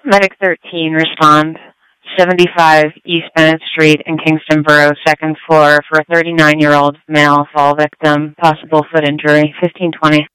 Medic 13, respond. 75 East Bennett Street in Kingston Borough, second floor, for a 39-year-old male fall victim. Possible foot injury. 1520.